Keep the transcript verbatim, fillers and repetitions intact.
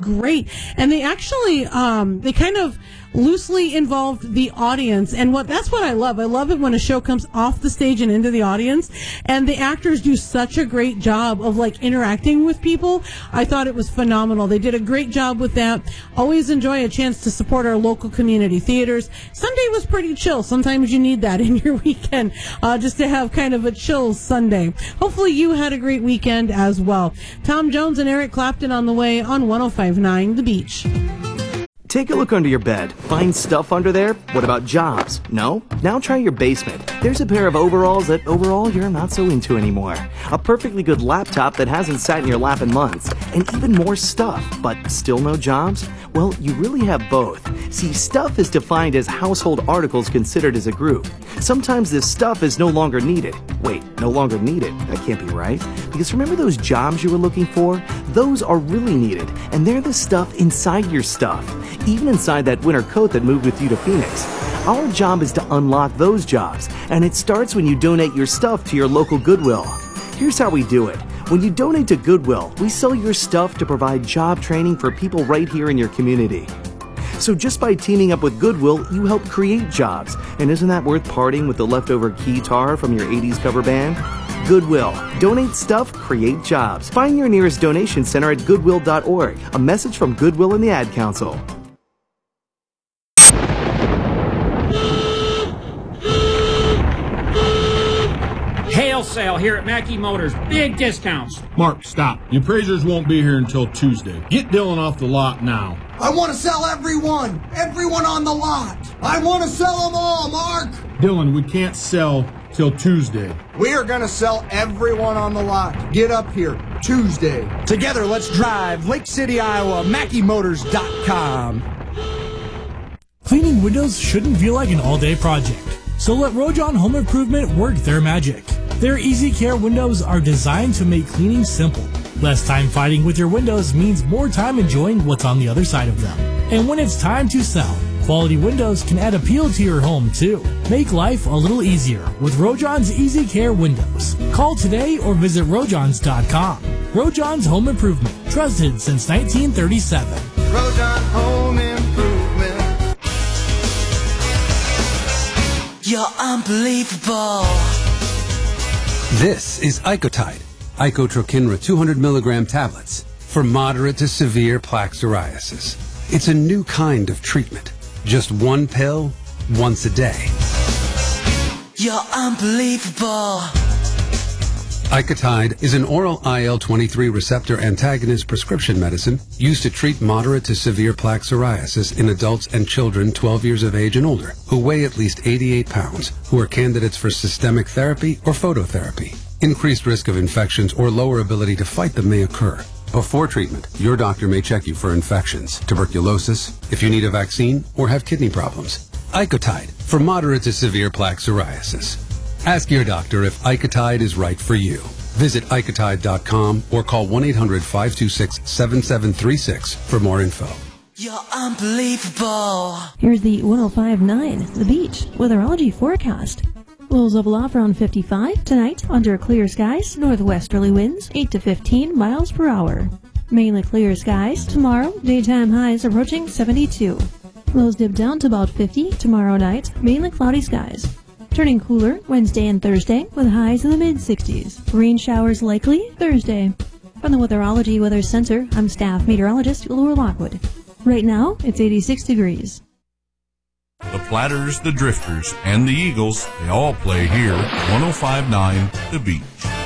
great. And they actually, um, they kind of loosely involved the audience, and what that's what I love. I love it when a show comes off the stage and into the audience, and the actors do such a great job of like interacting with people. I thought it was phenomenal. They did a great job with that. Always enjoy a chance to support our local community theaters. Sunday was pretty chill. Sometimes you need that in your weekend, uh, just to have kind of a chill Sunday. Hopefully you had a great weekend as well. Tom Jones and Eric Clapton on the way on one oh five point nine The Beach. Take a look under your bed. Find stuff under there? What about jobs? No? Now try your basement. There's a pair of overalls that overall you're not so into anymore. A perfectly good laptop that hasn't sat in your lap in months. And even more stuff, but still no jobs? Well, you really have both. See, stuff is defined as household articles considered as a group. Sometimes this stuff is no longer needed. Wait, no longer needed? That can't be right. Because remember those jobs you were looking for? Those are really needed, and they're the stuff inside your stuff. Even inside that winter coat that moved with you to Phoenix. Our job is to unlock those jobs, and it starts when you donate your stuff to your local Goodwill. Here's how we do it. When you donate to Goodwill, we sell your stuff to provide job training for people right here in your community. So just by teaming up with Goodwill, you help create jobs. And isn't that worth parting with the leftover keytar from your eighties cover band? Goodwill. Donate stuff, create jobs. Find your nearest donation center at goodwill dot org. A message from Goodwill and the Ad Council. Hail sale here at Mackey Motors. Big discounts. Mark, stop. The appraisers won't be here until Tuesday. Get Dylan off the lot now. I want to sell everyone. Everyone on the lot. I want to sell them all, Mark. Dylan, we can't sell till Tuesday. We are going to sell everyone on the lot. Get up here Tuesday. Together, let's drive. Lake City, Iowa. Mackey Motors dot com. Cleaning windows shouldn't feel like an all-day project. So let Rojon Home Improvement work their magic. Their Easy Care windows are designed to make cleaning simple. Less time fighting with your windows means more time enjoying what's on the other side of them. And when it's time to sell, quality windows can add appeal to your home too. Make life a little easier with Rojon's Easy Care windows. Call today or visit rojons dot com. Rojon's Home Improvement, trusted since nineteen thirty-seven. Rojon Home Improvement. You're unbelievable. This is Icotide, Icotrokinra two hundred milligram tablets for moderate to severe plaque psoriasis. It's a new kind of treatment. Just one pill, once a day. You're unbelievable. Icotide is an oral I L twenty-three receptor antagonist prescription medicine used to treat moderate to severe plaque psoriasis in adults and children twelve years of age and older who weigh at least eighty-eight pounds, who are candidates for systemic therapy or phototherapy. Increased risk of infections or lower ability to fight them may occur. Before treatment, your doctor may check you for infections, tuberculosis, if you need a vaccine, or have kidney problems. Icotide for moderate to severe plaque psoriasis. Ask your doctor if Icotide is right for you. Visit icotide dot com or call one eight hundred five two six seven seven three six for more info. You're unbelievable. Here's the one oh five point nine The Beach weatherology forecast. Lows level off around fifty-five tonight under clear skies, northwesterly winds eight to fifteen miles per hour. Mainly clear skies tomorrow, daytime highs approaching seventy-two. Lows dip down to about fifty tomorrow night, mainly cloudy skies. Turning cooler Wednesday and Thursday with highs in the mid-sixties. Rain showers likely Thursday. From the Weatherology Weather Center, I'm staff meteorologist Laura Lockwood. Right now, it's eighty-six degrees. The Platters, the Drifters, and the Eagles, they all play here. one oh five point nine The Beach.